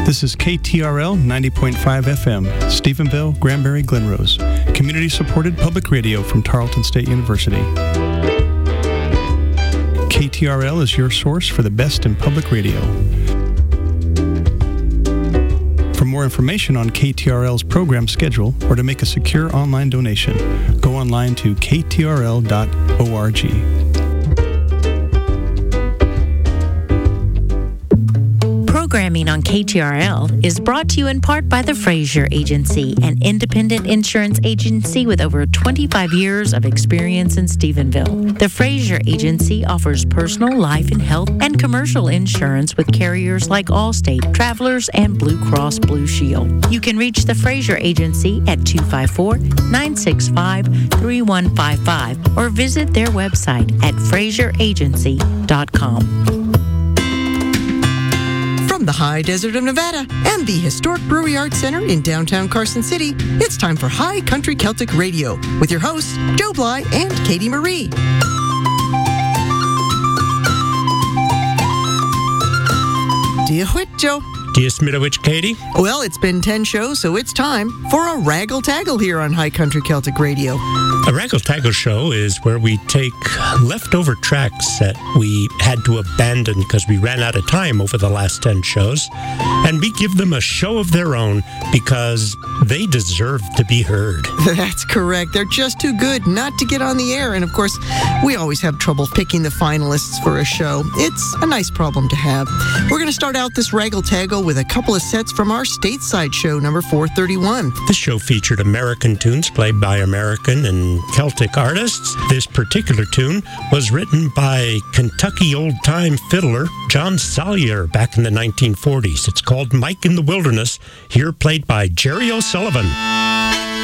This is KTRL 90.5 FM, Stephenville, Granbury, Glenrose. Community-supported public radio from Tarleton State University. KTRL is your source for the best in public radio. For more information on KTRL's program schedule or to make a secure online donation, go online to ktrl.org. Programming on KTRL is brought to you in part by the Fraser Agency, an independent insurance agency with over 25 years of experience in Stephenville. The Fraser Agency offers personal, life and health, and commercial insurance with carriers like Allstate, Travelers, and Blue Cross Blue Shield. You can reach the Fraser Agency at 254-965-3155 or visit their website at fraseragency.com. From the high desert of Nevada and the historic Brewery Arts Center in downtown Carson City, it's time for High Country Celtic Radio with your hosts, Joe Bly and Katie Marie. Do you whit, Joe? Do you Smitowich, Katie? Well, it's been 10 shows, so it's time for a raggle-taggle here on High Country Celtic Radio. A raggle-taggle show is where we take leftover tracks that we had to abandon because we ran out of time over the last 10 shows, and we give them a show of their own because they deserve to be heard. That's correct. They're just too good not to get on the air, and of course, we always have trouble picking the finalists for a show. It's a nice problem to have. We're going to start out this raggle-taggle with a couple of sets from our stateside show, number 431. This show featured American tunes played by American and Celtic artists. This particular tune was written by Kentucky old-time fiddler John Salyer back in the 1940s. It's called Mike in the Wilderness, here played by Jerry O'Sullivan.